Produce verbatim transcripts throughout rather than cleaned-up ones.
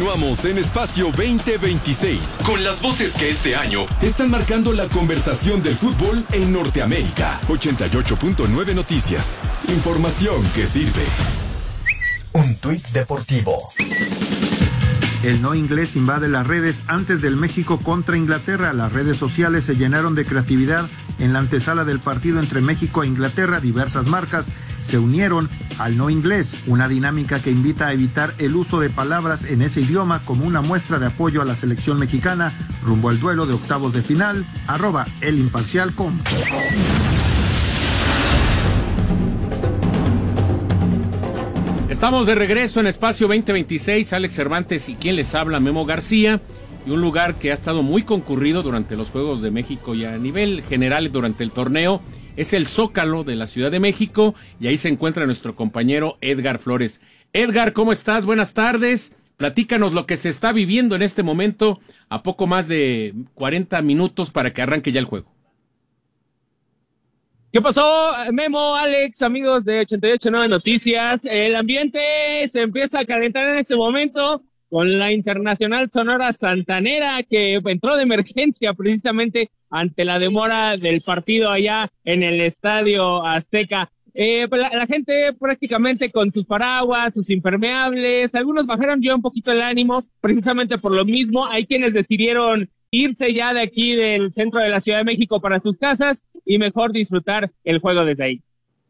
Continuamos en Espacio veinte veintiséis con las voces que este año están marcando la conversación del fútbol en Norteamérica. ochenta y ocho punto nueve Noticias. Información que sirve. Un tuit deportivo. El no inglés invade las redes antes del México contra Inglaterra. Las redes sociales se llenaron de creatividad en la antesala del partido entre México e Inglaterra. Diversas marcas se unieron al no inglés, una dinámica que invita a evitar el uso de palabras en ese idioma como una muestra de apoyo a la selección mexicana rumbo al duelo de octavos de final. Arroba el imparcial com. Estamos de regreso en Espacio veinte veintiséis, Alex Cervantes y quien les habla, Memo García, y un lugar que ha estado muy concurrido durante los Juegos de México y a nivel general durante el torneo es el Zócalo de la Ciudad de México, y ahí se encuentra nuestro compañero Edgar Flores. Edgar, ¿cómo estás? Buenas tardes. Platícanos lo que se está viviendo en este momento a poco más de cuarenta minutos para que arranque ya el juego. ¿Qué pasó, Memo, Alex, amigos de ochenta y ocho punto nueve Noticias? El ambiente se empieza a calentar en este momento con la Internacional Sonora Santanera, que entró de emergencia precisamente ante la demora del partido allá en el Estadio Azteca. Eh, pues la, la gente prácticamente con sus paraguas, sus impermeables, algunos bajaron ya un poquito el ánimo, precisamente por lo mismo. Hay quienes decidieron irse ya de aquí del centro de la Ciudad de México para sus casas y mejor disfrutar el juego desde ahí.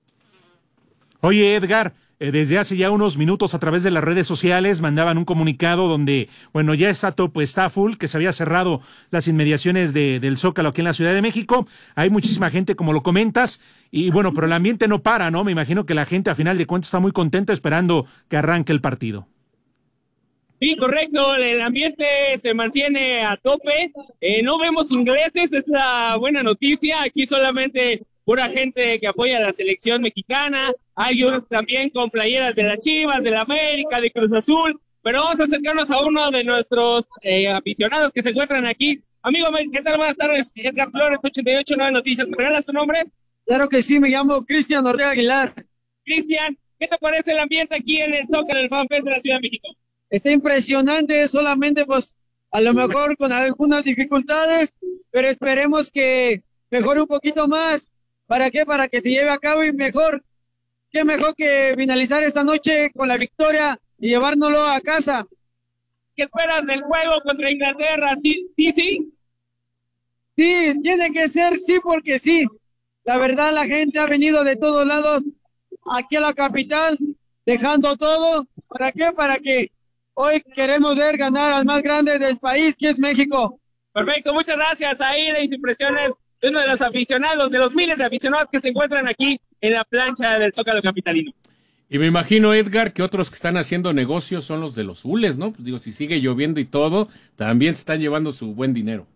Oye, Edgar, eh, desde hace ya unos minutos a través de las redes sociales mandaban un comunicado donde, bueno, ya está topo, está full, que se había cerrado las inmediaciones de, del Zócalo aquí en la Ciudad de México. Hay muchísima gente, como lo comentas, y bueno, pero el ambiente no para, ¿no? Me imagino que la gente a final de cuentas está muy contenta esperando que arranque el partido. Sí, correcto, el ambiente se mantiene a tope, eh, no vemos ingleses, es la buena noticia, aquí solamente pura gente que apoya a la selección mexicana, hay unos también con playeras de las Chivas, de la América, de Cruz Azul, pero vamos a acercarnos a uno de nuestros eh, aficionados que se encuentran aquí. Amigo, ¿qué tal? Buenas tardes, Edgar Flores, ochenta y ocho punto nueve Noticias, ¿me regalas tu nombre? Claro que sí, me llamo Cristian Ortega Aguilar. Cristian, ¿qué te parece el ambiente aquí en el Zócalo, el FanFest de la Ciudad de México? Está impresionante, solamente pues a lo mejor con algunas dificultades, pero esperemos que mejore un poquito más. ¿Para qué? Para que se lleve a cabo y mejor, qué mejor que finalizar esta noche con la victoria y llevárnoslo a casa. ¿Qué esperas del juego contra Inglaterra? ¿Sí, sí, sí? Sí, tiene que ser sí porque sí. La verdad, la gente ha venido de todos lados aquí a la capital, dejando todo. ¿Para qué? Para que hoy queremos ver ganar al más grande del país, que es México. Perfecto, muchas gracias. Ahí las impresiones de uno de los aficionados, de los miles de aficionados que se encuentran aquí en la plancha del Zócalo capitalino. Y me imagino, Edgar, que otros que están haciendo negocios son los de los hules, ¿no? Pues digo, si sigue lloviendo y todo, también se están llevando su buen dinero.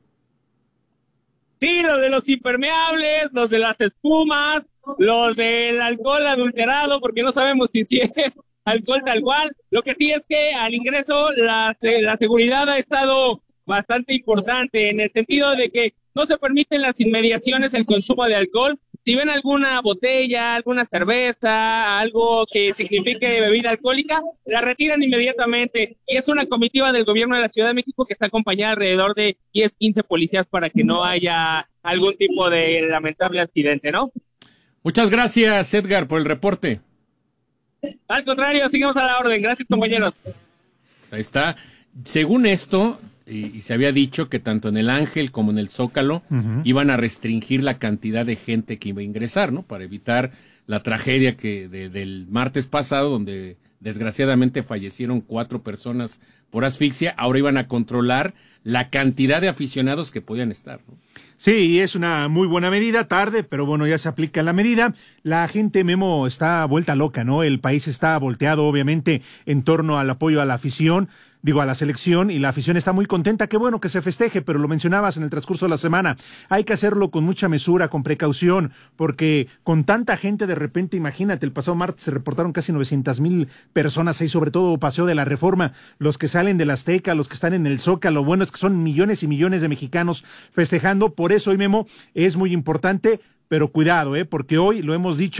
Sí, los de los impermeables, los de las espumas, los del alcohol adulterado, porque no sabemos si, si es alcohol tal cual. Lo que sí es que al ingreso la, la seguridad ha estado bastante importante, en el sentido de que no se permiten las inmediaciones el consumo de alcohol. Si ven alguna botella, alguna cerveza, algo que signifique bebida alcohólica, la retiran inmediatamente. Y es una comitiva del gobierno de la Ciudad de México que está acompañada alrededor de diez, quince policías para que no haya algún tipo de lamentable accidente, ¿no? Muchas gracias, Edgar, por el reporte. Al contrario, sigamos a la orden. Gracias, compañeros. Ahí está. Según esto, y, y se había dicho que tanto en el Ángel como en el Zócalo uh-huh. iban a restringir la cantidad de gente que iba a ingresar, ¿no? Para evitar la tragedia que de, del martes pasado, donde desgraciadamente fallecieron cuatro personas por asfixia. Ahora iban a controlar la cantidad de aficionados que podían estar, ¿no? Sí, es una muy buena medida, tarde, pero bueno, ya se aplica la medida. La gente, Memo, está vuelta loca, ¿no? El país está volteado, obviamente, en torno al apoyo a la afición, digo, a la selección, y la afición está muy contenta. Qué bueno que se festeje, pero lo mencionabas en el transcurso de la semana. Hay que hacerlo con mucha mesura, con precaución, porque con tanta gente, de repente, imagínate, el pasado martes se reportaron casi novecientas mil personas ahí, sobre todo Paseo de la Reforma, los que salen del Azteca, los que están en el Zócalo. Bueno, es que son millones y millones de mexicanos festejando. Por eso hoy, Memo, es muy importante, pero cuidado, ¿eh? Porque hoy, lo hemos dicho,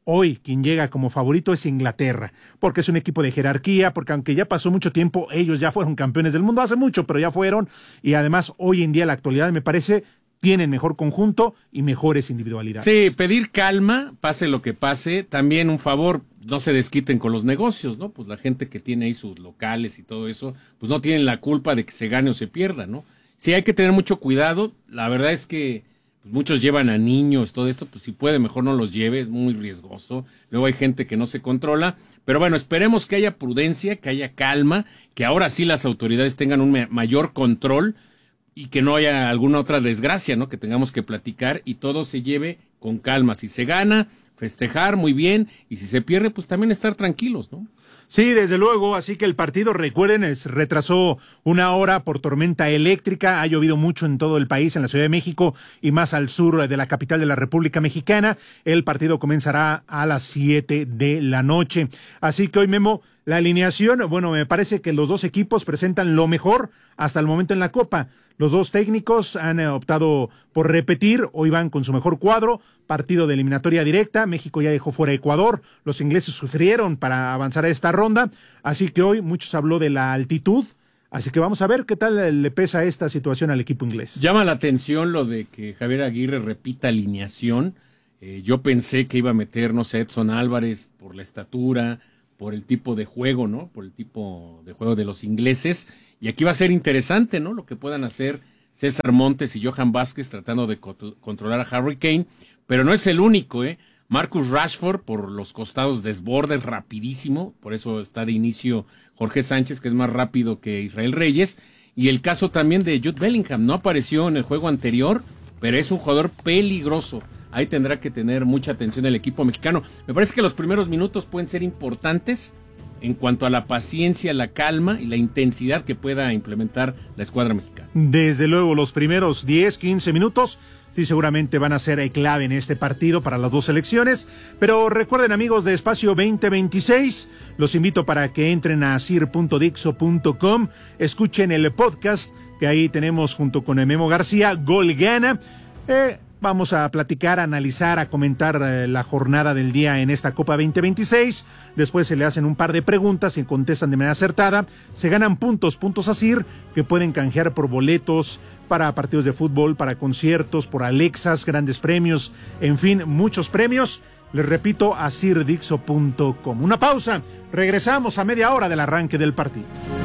hoy quien llega como favorito es Inglaterra, porque es un equipo de jerarquía, porque aunque ya pasó mucho tiempo, ellos ya fueron campeones del mundo hace mucho, pero ya fueron, y además hoy en día la actualidad me parece tienen mejor conjunto y mejores individualidades. Sí, pedir calma, pase lo que pase, también un favor, no se desquiten con los negocios, ¿no? Pues la gente que tiene ahí sus locales y todo eso, pues no tienen la culpa de que se gane o se pierda, ¿no? Sí, hay que tener mucho cuidado, la verdad es que pues, muchos llevan a niños, todo esto, pues si puede mejor no los lleve, es muy riesgoso, luego hay gente que no se controla, pero bueno, esperemos que haya prudencia, que haya calma, que ahora sí las autoridades tengan un mayor control, y que no haya alguna otra desgracia, ¿no? Que tengamos que platicar y todo se lleve con calma. Si se gana, festejar muy bien, y si se pierde, pues también estar tranquilos, ¿no? Sí, desde luego, así que el partido, recuerden, se retrasó una hora por tormenta eléctrica, ha llovido mucho en todo el país, en la Ciudad de México y más al sur de la capital de la República Mexicana. El partido comenzará a las siete de la noche. Así que hoy, Memo, la alineación, bueno, me parece que los dos equipos presentan lo mejor hasta el momento en la Copa. Los dos técnicos han optado por repetir, hoy van con su mejor cuadro, partido de eliminatoria directa, México ya dejó fuera a Ecuador, los ingleses sufrieron para avanzar a esta ronda, así que hoy muchos habló de la altitud, así que vamos a ver qué tal le pesa esta situación al equipo inglés. Llama la atención lo de que Javier Aguirre repita alineación, eh, yo pensé que iba a meter, no sé, Edson Álvarez por la estatura, por el tipo de juego, ¿no? Por el tipo de juego de los ingleses. Y aquí va a ser interesante, ¿no? Lo que puedan hacer César Montes y Johan Vázquez tratando de co- controlar a Harry Kane. Pero no es el único, ¿eh? Marcus Rashford por los costados desbordes rapidísimo. Por eso está de inicio Jorge Sánchez, que es más rápido que Israel Reyes. Y el caso también de Jude Bellingham. No apareció en el juego anterior, pero es un jugador peligroso. Ahí tendrá que tener mucha atención el equipo mexicano. Me parece que los primeros minutos pueden ser importantes en cuanto a la paciencia, la calma y la intensidad que pueda implementar la escuadra mexicana. Desde luego, los primeros diez, quince minutos sí seguramente van a ser clave en este partido para las dos selecciones, pero recuerden, amigos de Espacio veinte veintiséis, los invito para que entren a sir punto dixo punto com, escuchen el podcast que ahí tenemos junto con Memo García, Gol Gana. Eh, Vamos a platicar, a analizar, a comentar eh, la jornada del día en esta Copa veinte veintiséis. Después se le hacen un par de preguntas y contestan de manera acertada. Se ganan puntos, puntos ASIR, que pueden canjear por boletos para partidos de fútbol, para conciertos, por Alexas, grandes premios, en fin, muchos premios. Les repito, a sir dixo punto com. Una pausa, regresamos a media hora del arranque del partido.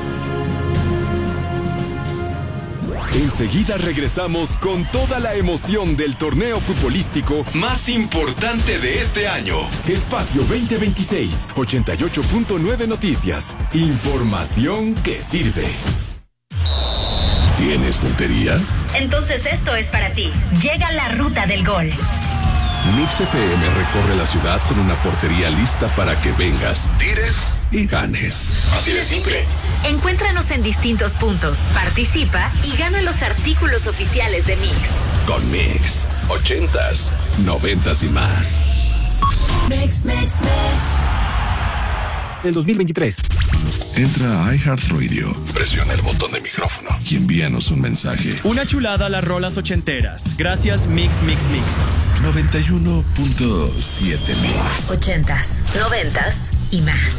Enseguida regresamos con toda la emoción del torneo futbolístico más importante de este año. Espacio veinte veintiséis, ochenta y ocho punto nueve Noticias. Información que sirve. ¿Tienes puntería? Entonces esto es para ti. Llega la ruta del gol. Mix F M recorre la ciudad con una portería lista para que vengas, tires y ganes. Así de simple. Encuéntranos en distintos puntos, participa y gana los artículos oficiales de Mix. Con Mix, ochentas, noventas y más. Mix, mix, mix. El dos mil veintitrés. Entra a iHeartRadio, presiona el botón de micrófono y envíanos un mensaje. Una chulada a las rolas ochenteras. Gracias, Mix, Mix, Mix. noventa y uno punto siete Mix. Ochentas, noventas y más.